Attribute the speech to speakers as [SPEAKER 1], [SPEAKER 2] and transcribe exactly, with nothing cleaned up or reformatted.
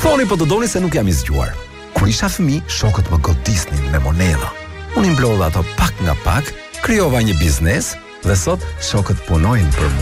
[SPEAKER 1] Thoni po të doni se nuk jam i zgjuar. Kur isha fëmijë, shokët më godisnin me monedha. Unë i mblodha ato pak nga pak, krijova një biznes dhe sot shokët punojnë për mua.